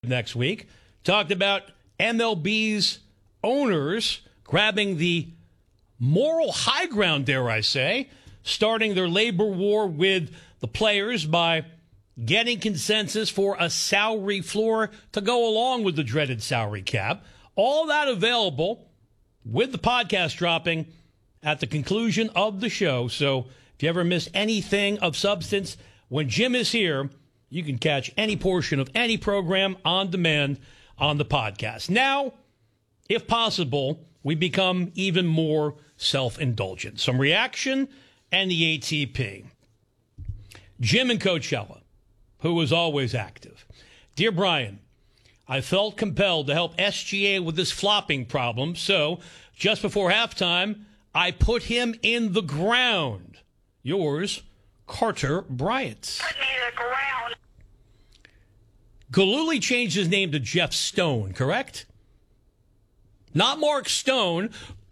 next week. Talked about MLB's owners grabbing the moral high ground, dare I say, starting their labor war with the players by getting consensus for a salary floor to go along with the dreaded salary cap. All that available with the podcast dropping at the conclusion of the show. So if you ever miss anything of substance, when Jim is here, you can catch any portion of any program on demand on the podcast. Now, if possible, we become even more self-indulgent. Some reaction and the ATP. Jim in Coachella, who was always active. Dear Brian, I felt compelled to help SGA with this flopping problem, so just before halftime, I put him in the ground. Yours, Carter Bryant. Put me in the ground. Galuli changed his name to Jeff Stone, correct? Not Mark Stone,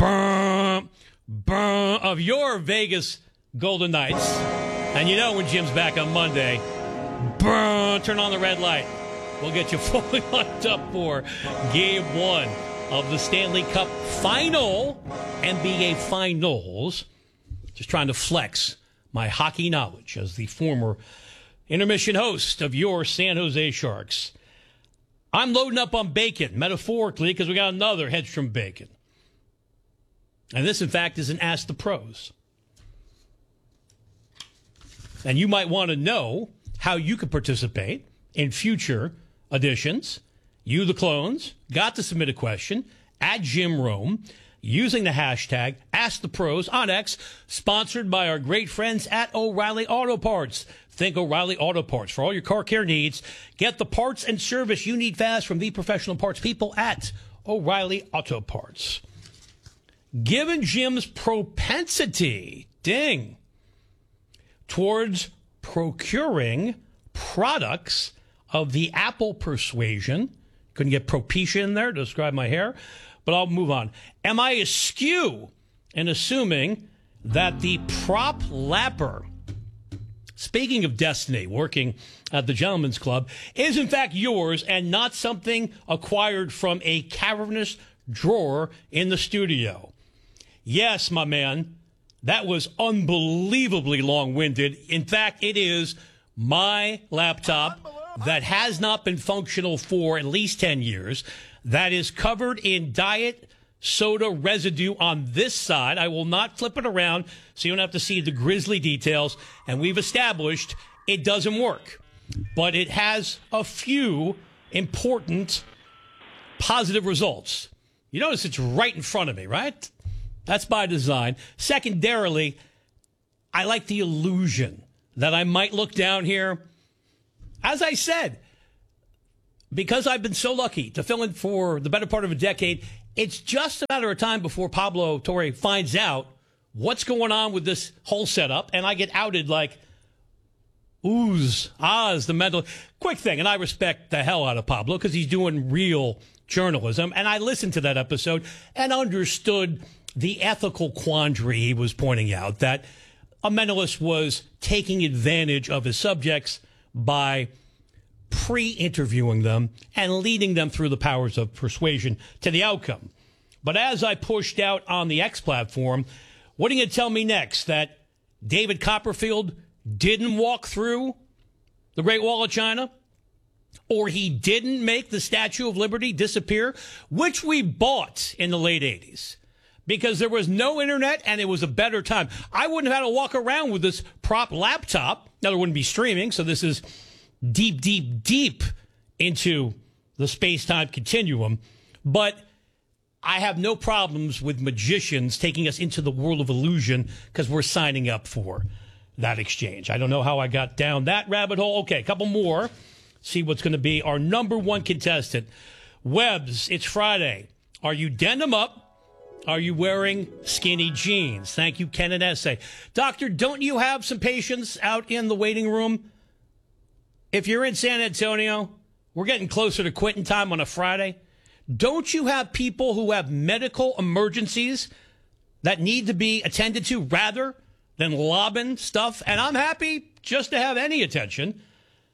of your Vegas Golden Knights. And you know when Jim's back on Monday, turn on the red light. We'll get you fully locked up for Game 1 of the Stanley Cup Final, NBA Finals. Just trying to flex my hockey knowledge as the former intermission host of your San Jose Sharks. I'm loading up on bacon, metaphorically, because we got another Hedstrom bacon. And this, in fact, is an Ask the Pros. And you might want to know how you could participate in future editions. You, the clones, got to submit a question at Jim Rome using the hashtag AskThePros on X, sponsored by our great friends at O'Reilly Auto Parts. Think O'Reilly Auto Parts for all your car care needs. Get the parts and service you need fast from the professional parts people at O'Reilly Auto Parts. Given Jim's propensity, towards procuring products of the Apple persuasion, couldn't get Propecia in there to describe my hair, but I'll move on. Am I askew in assuming that the prop lapper, speaking of destiny, working at the Gentleman's Club, is in fact yours and not something acquired from a cavernous drawer in the studio? Yes, my man, that was unbelievably long-winded. In fact, it is my laptop that has not been functional for at least 10 years, that is covered in diet soda residue on this side. I will not flip it around so you don't have to see the grisly details. And we've established it doesn't work. But it has a few important positive results. You notice it's right in front of me, right? That's by design. Secondarily, I like the illusion that I might look down here. As I said, because I've been so lucky to fill in for the better part of a decade, it's just a matter of time before Pablo Torre finds out what's going on with this whole setup, and I get outed like, oohs, ahs, the mental. Quick thing, and I respect the hell out of Pablo because he's doing real journalism, and I listened to that episode and understood the ethical quandary he was pointing out, that a mentalist was taking advantage of his subjects by pre-interviewing them and leading them through the powers of persuasion to the outcome. But as I pushed out on the X platform, what are you going to tell me next? That David Copperfield didn't walk through the Great Wall of China? Or he didn't make the Statue of Liberty disappear, which we bought in the late 80s? Because there was no internet and it was a better time. I wouldn't have had to walk around with this prop laptop. Now, there wouldn't be streaming, so this is deep, deep, deep into the space-time continuum. But I have no problems with magicians taking us into the world of illusion because we're signing up for that exchange. I don't know how I got down that rabbit hole. Okay, a couple more. See what's going to be our number one contestant. Webbs, it's Friday. Are you denim up? Are you wearing skinny jeans? Thank you, Ken and Essay. Doctor, don't you have some patients out in the waiting room? If you're in San Antonio, we're getting closer to quitting time on a Friday. Don't you have people who have medical emergencies that need to be attended to rather than lobbing stuff? And I'm happy just to have any attention.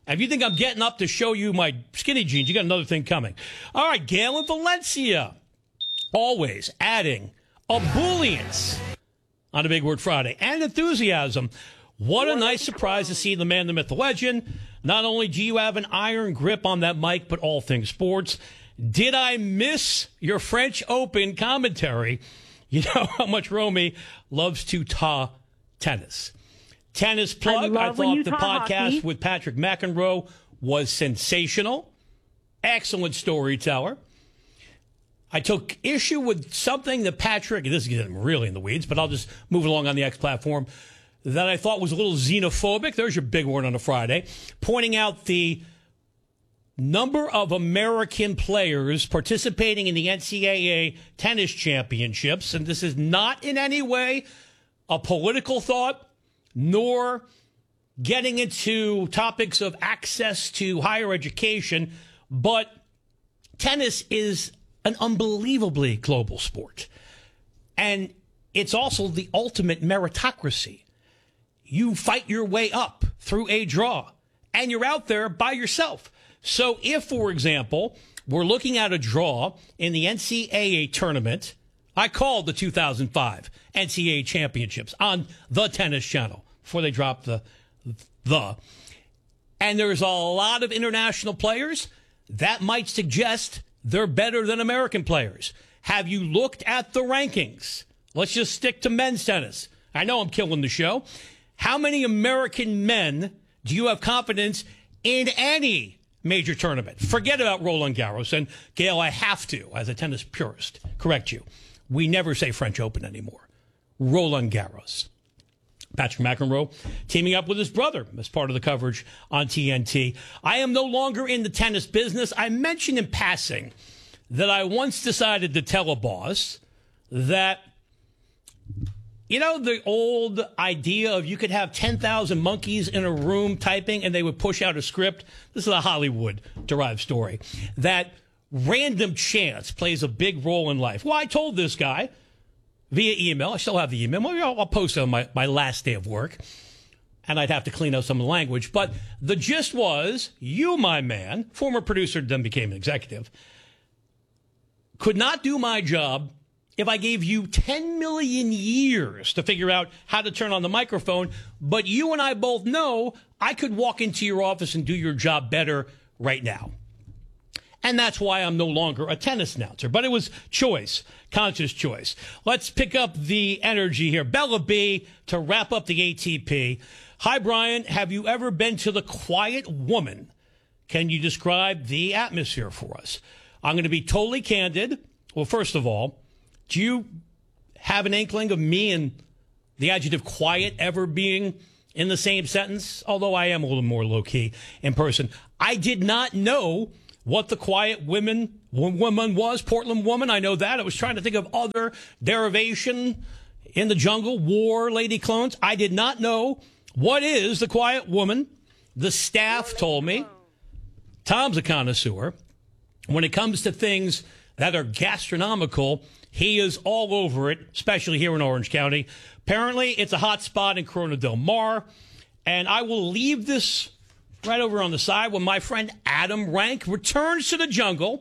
If you think I'm getting up to show you my skinny jeans, you got another thing coming. All right, Gail and Valencia, always adding ebullience on a Big Word Friday and enthusiasm. What a nice surprise to see the man, the myth, the legend. Not only do you have an iron grip on that mic, but all things sports. Did I miss your French Open commentary? You know how much Romy loves to ta tennis. Tennis plug. I thought the podcast with Patrick McEnroe was sensational. Excellent storyteller. I took issue with something that Patrick, this is getting really in the weeds, but I'll just move along on the X platform, that I thought was a little xenophobic. There's your big word on a Friday. Pointing out the number of American players participating in the NCAA tennis championships. And this is not in any way a political thought, nor getting into topics of access to higher education. But tennis is an unbelievably global sport. And it's also the ultimate meritocracy. You fight your way up through a draw, and you're out there by yourself. So if, for example, we're looking at a draw in the NCAA tournament, I called the 2005 NCAA championships on the Tennis Channel before they dropped the. And there's a lot of international players. That might suggest they're better than American players. Have you looked at the rankings? Let's just stick to men's tennis. I know I'm killing the show. How many American men do you have confidence in any major tournament? Forget about Roland Garros. And, Gail, I have to, as a tennis purist, correct you. We never say French Open anymore. Roland Garros. Patrick McEnroe teaming up with his brother as part of the coverage on TNT. I am no longer in the tennis business. I mentioned in passing that I once decided to tell a boss that, you know, the old idea of you could have 10,000 monkeys in a room typing and they would push out a script. This is a Hollywood-derived story. That random chance plays a big role in life. Well, I told this guy via email. I still have the email. I'll post it on my last day of work. And I'd have to clean up some of the language. But the gist was, you, my man, former producer, then became an executive, could not do my job if I gave you 10 million years to figure out how to turn on the microphone. But you and I both know I could walk into your office and do your job better right now. And that's why I'm no longer a tennis announcer. But it was choice, conscious choice. Let's pick up the energy here. Bella B to wrap up the ATP. Hi, Brian. Have you ever been to the Quiet Woman? Can you describe the atmosphere for us? I'm going to be totally candid. Well, first of all, do you have an inkling of me and the adjective quiet ever being in the same sentence? Although I am a little more low-key in person. I did not know what the Quiet woman was, Portland woman. I know that. I was trying to think of other derivation in the jungle, war, lady clones. I did not know what is the Quiet Woman. The staff told me. Tom's a connoisseur. When it comes to things that are gastronomical, he is all over it, especially here in Orange County. Apparently, it's a hot spot in Corona Del Mar. And I will leave this right over on the side when my friend Adam Rank returns to the jungle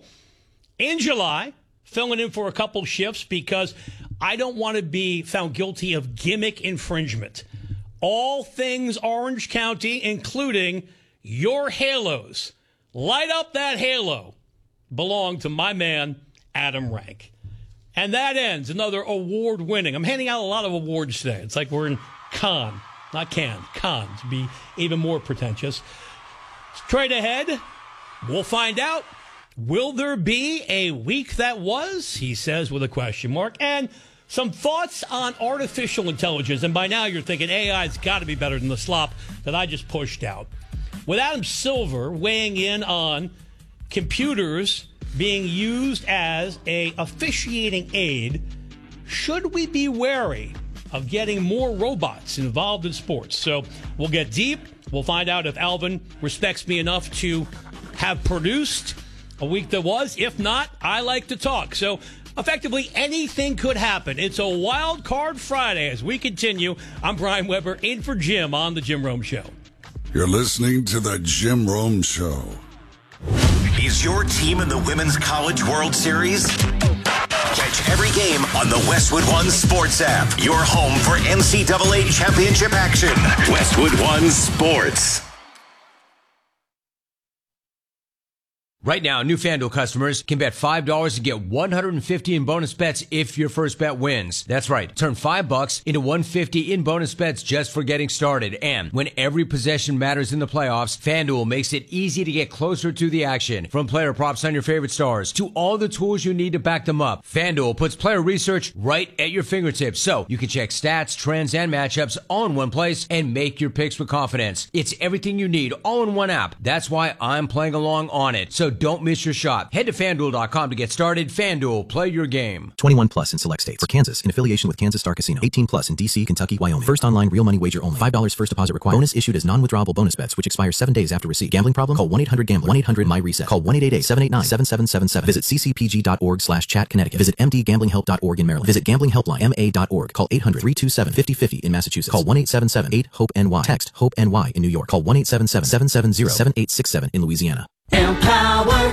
in July, filling in for a couple shifts because I don't want to be found guilty of gimmick infringement. All things Orange County, including your halos. Light up that halo. Belong to my man, Adam Rank. And that ends another award-winning. I'm handing out a lot of awards today. It's like we're in Cannes, not Cannes, Cannes, to be even more pretentious. Straight ahead, we'll find out. Will there be a week that was? He says with a question mark. And some thoughts on artificial intelligence. And by now you're thinking AI's got to be better than the slop that I just pushed out. With Adam Silver weighing in on computers being used as a officiating aid, should we be wary of getting more robots involved in sports? So we'll get deep. We'll find out if Alvin respects me enough to have produced a week that was. If not, I like to talk. So effectively, anything could happen. It's a wild card Friday as we continue. I'm Brian Weber, in for Jim on The Jim Rome Show. You're listening to The Jim Rome Show. Is your team in the Women's College World Series? Catch every game on the Westwood One Sports app. Your home for NCAA championship action. Westwood One Sports. Right now, new FanDuel customers can bet $5 to get $150 in bonus bets if your first bet wins. That's right. Turn $5 into $150 in bonus bets just for getting started. And when every possession matters in the playoffs, FanDuel makes it easy to get closer to the action. From player props on your favorite stars to all the tools you need to back them up, FanDuel puts player research right at your fingertips, so you can check stats, trends, and matchups all in one place and make your picks with confidence. It's everything you need all in one app. That's why I'm playing along on it. So don't miss your shot. Head to FanDuel.com to get started. FanDuel, play your game. 21 plus in select states. For Kansas, in affiliation with Kansas Star Casino. 18 plus in D.C., Kentucky, Wyoming. First online real money wager only. $5 first deposit required. Bonus issued as non-withdrawable bonus bets, which expire 7 days after receipt. Gambling problem? Call 1-800-GAMBLER. 1-800-MY-RESET. Call 1-888-789-7777. Visit ccpg.org/chat Connecticut. Visit mdgamblinghelp.org in Maryland. Visit gamblinghelpline.ma.org. Call 800-327-5050 in Massachusetts. Call 1-877-8-HOPE-NY. Text HOPE-NY in New York. Call 1-877-770-7867 in Louisiana. Empower.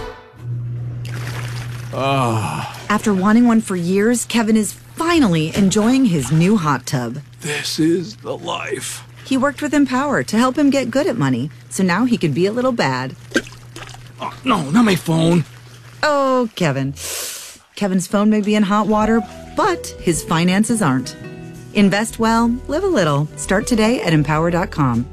After wanting one for years, Kevin is finally enjoying his new hot tub. This is the life. He worked with Empower to help him get good at money, so now he can be a little bad. Oh, no, not my phone. Oh, Kevin. Kevin's phone may be in hot water, but his finances aren't. Invest well, live a little. Start today at Empower.com.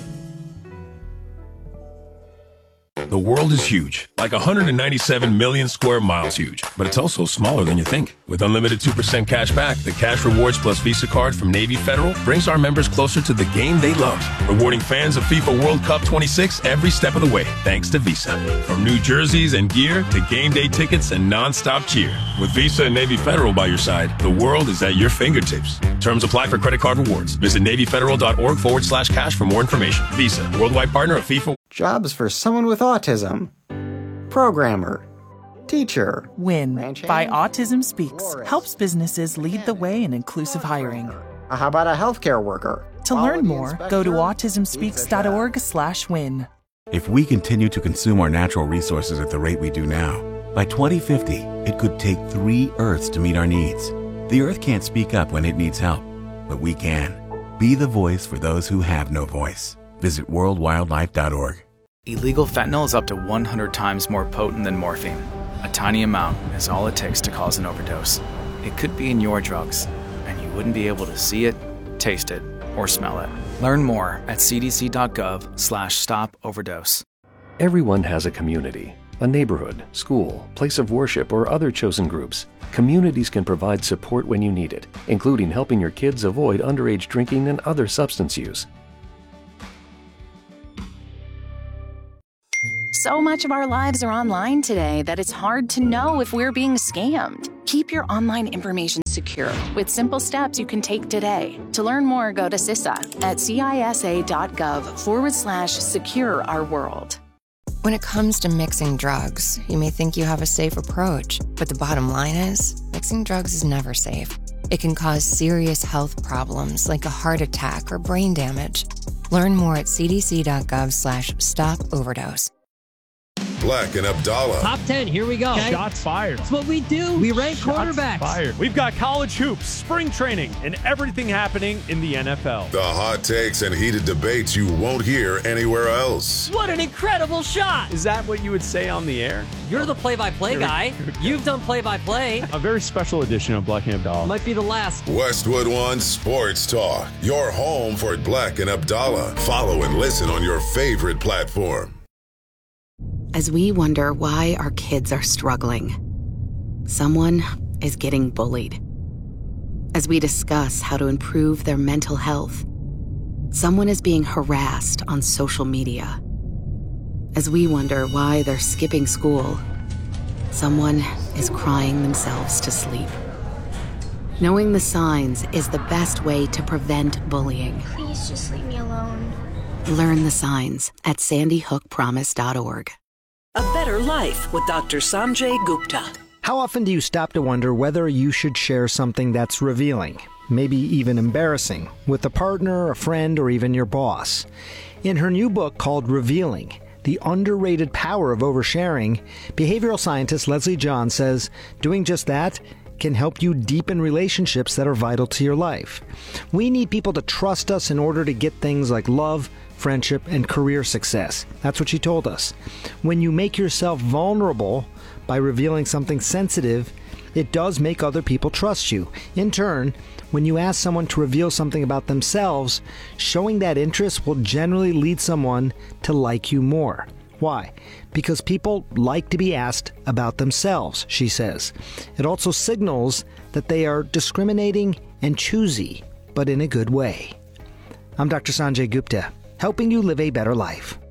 The world is huge, like 197 million square miles huge, but it's also smaller than you think. With unlimited 2% cash back, the Cash Rewards Plus Visa card from Navy Federal brings our members closer to the game they love, rewarding fans of FIFA World Cup 26 every step of the way, thanks to Visa. From new jerseys and gear to game day tickets and non-stop cheer. With Visa and Navy Federal by your side, the world is at your fingertips. Terms apply for credit card rewards. Visit NavyFederal.org/cash for more information. Visa, worldwide partner of FIFA. Jobs for someone with autism. Programmer. Teacher. WIN by Autism Speaks helps businesses lead the way in inclusive hiring. How about a healthcare worker? To learn more, go to autismspeaks.org/win. If we continue to consume our natural resources at the rate we do now, by 2050, it could take 3 Earths to meet our needs. The Earth can't speak up when it needs help, but we can. Be the voice for those who have no voice. Visit worldwildlife.org. Illegal fentanyl is up to 100 times more potent than morphine. A tiny amount is all it takes to cause an overdose. It could be in your drugs, and you wouldn't be able to see it, taste it, or smell it. Learn more at cdc.gov/stop-overdose. Everyone has a community, a neighborhood, school, place of worship, or other chosen groups. Communities can provide support when you need it, including helping your kids avoid underage drinking and other substance use. So much of our lives are online today that it's hard to know if we're being scammed. Keep your online information secure with simple steps you can take today. To learn more, go to CISA at CISA.gov/secure our world. When it comes to mixing drugs, you may think you have a safe approach, but the bottom line is, mixing drugs is never safe. It can cause serious health problems like a heart attack or brain damage. Learn more at cdc.gov/stop-overdose. Black and Abdallah. Top 10, here we go. Okay. Shots fired. That's what we do. We rank quarterbacks. Fired. We've got college hoops, spring training, and everything happening in the NFL. The hot takes and heated debates you won't hear anywhere else. What an incredible shot. Is that what you would say on the air? You're the play-by-play guy. You've done play-by-play. A very special edition of Black and Abdallah. Might be the last. Westwood One Sports Talk. Your home for Black and Abdallah. Follow and listen on your favorite platform. As we wonder why our kids are struggling, someone is getting bullied. As we discuss how to improve their mental health, someone is being harassed on social media. As we wonder why they're skipping school, someone is crying themselves to sleep. Knowing the signs is the best way to prevent bullying. Please just leave me alone. Learn the signs at sandyhookpromise.org. A better life with Dr. Sanjay Gupta. How often do you stop to wonder whether you should share something that's revealing, maybe even embarrassing, with a partner, a friend, or even your boss? In her new book called Revealing, The Underrated Power of Oversharing, behavioral scientist Leslie John says doing just that can help you deepen relationships that are vital to your life. We need people to trust us in order to get things like love, friendship, and career success. That's what she told us. When you make yourself vulnerable by revealing something sensitive, it does make other people trust you. In turn, when you ask someone to reveal something about themselves, showing that interest will generally lead someone to like you more. Why? Because people like to be asked about themselves, she says. It also signals that they are discriminating and choosy, but in a good way. I'm Dr. Sanjay Gupta, helping you live a better life.